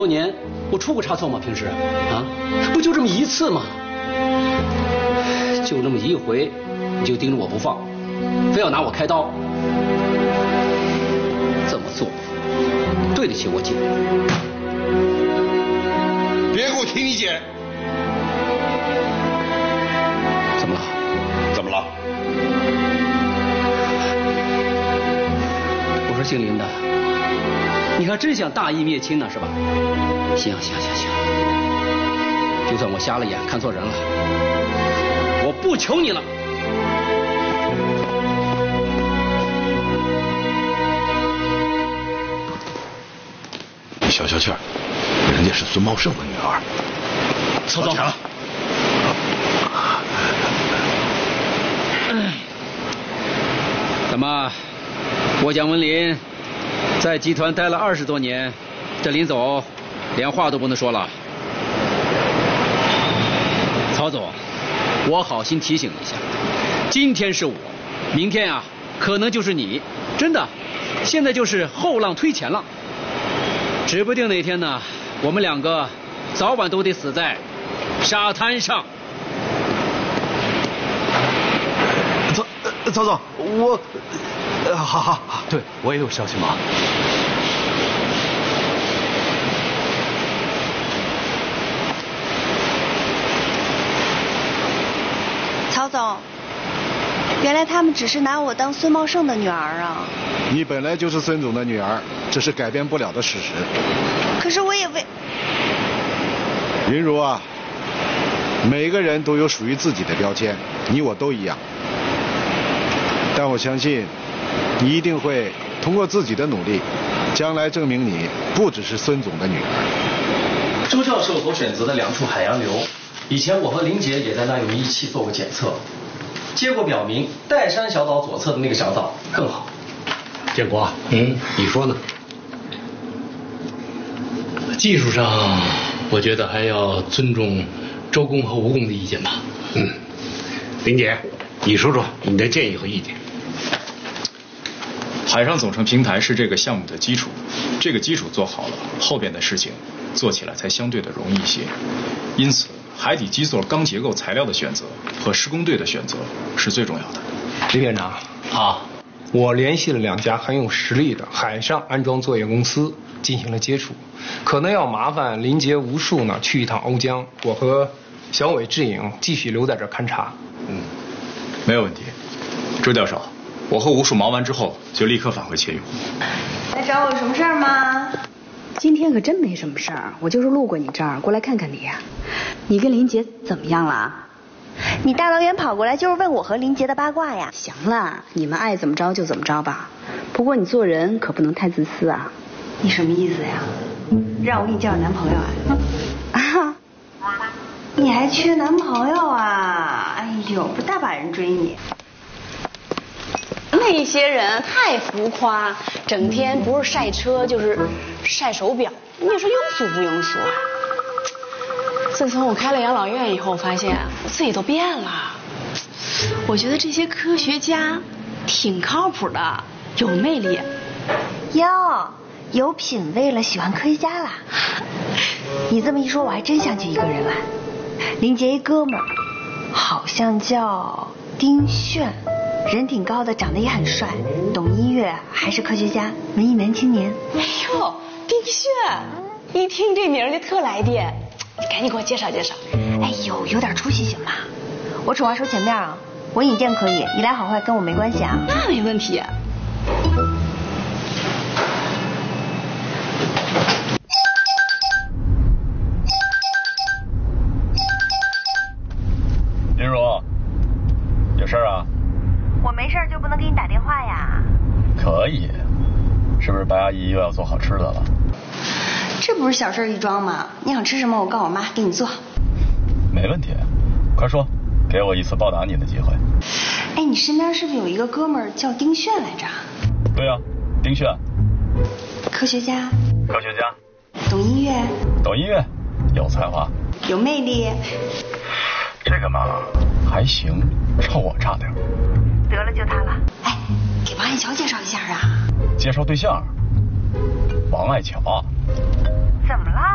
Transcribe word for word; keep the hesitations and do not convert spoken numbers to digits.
多年，我出过差错吗？平时啊，不就这么一次吗？就那么一回，你就盯着我不放，非要拿我开刀。这么做，对得起我姐。 别给我提你姐！ 怎么了？ 怎么了？ 我说姓林的，你还真想大义灭亲呢，是吧？行行行行，就算我瞎了眼看错人了，我不求你了。 小小倩，人家是孙茂盛的女儿。 曹总，怎么，我蒋文林在集团待了二十多年，这临走连话都不能说了？曹总，我好心提醒一下，今天是我，明天啊可能就是你，真的，现在就是后浪推前浪，指不定哪天呢，我们两个早晚都得死在沙滩上。 曹曹总，我，呃，好好好，对我也有消息嘛。 曹总，原来他们只是拿我当孙茂盛的女儿啊！ 你本来就是孙总的女儿，这是改变不了的事实。 可是我也为云如啊，每个人都有属于自己的标签，你我都一样。但我相信，你一定会通过自己的努力，将来证明你不只是孙总的女儿。 朱教授所选择的两处海洋流，以前我和林杰也在那用仪器做过检测，结果表明岱山小岛左侧的那个小岛更好。 建国，嗯，你说呢？技术上，我觉得还要尊重周公和吴公的意见吧。嗯，林姐，你说说你的建议和意见。 海上总成平台是这个项目的基础，这个基础做好了，后边的事情做起来才相对的容易一些。因此，海底基座钢结构材料的选择和施工队的选择是最重要的。 林院长啊，我联系了两家很有实力的海上安装作业公司进行了接触，可能要麻烦林杰、吴树呢去一趟瓯江，我和小伟、志颖继续留在这儿勘察。 嗯，没有问题。周教授，我和吴树忙完之后就立刻返回切永。 来找我有什么事儿吗？ 今天可真没什么事儿，我就是路过你这儿过来看看你呀。你跟林杰怎么样了？ 你大老远跑过来就是问我和林杰的八卦呀？ 行了，你们爱怎么着就怎么着吧。不过你做人可不能太自私啊。 你什么意思呀？让我给你介绍男朋友啊？啊？你还缺男朋友啊？哎呦，不大把人追你。 那些人太浮夸，整天不是晒车就是晒手表，你说庸俗不庸俗啊？自从我开了养老院以后，发现我自己都变了。我觉得这些科学家挺靠谱的，有魅力。 哟，有品位了，喜欢科学家了。你这么一说，我还真想起一个人来。林杰一哥们儿，好像叫丁炫。人挺高的，长得也很帅，懂音乐，还是科学家，文艺男青年。 哎呦，丁炫，一听这名就特来电，你赶紧给我介绍介绍。 哎呦，有点出息行吗？我丑话说前面啊，我引荐可以，你来好坏跟我没关系啊。 那没问题。 林如，有事啊？ 我没事就不能给你打电话呀？ 可以，是不是白阿姨又要做好吃的了？ 这不是小事一桩吗？你想吃什么，我告诉我妈给你做。 没问题，快说，给我一次报答你的机会。 哎，你身边是不是有一个哥们儿叫丁炫来着？ 对啊，丁炫。 科学家。 科学家。 懂音乐。 懂音乐，有才华。 有魅力。 这个嘛，还行，照我差点。 得了，就他了。哎，给王爱乔介绍一下啊。 介绍对象，王爱乔。 怎么了？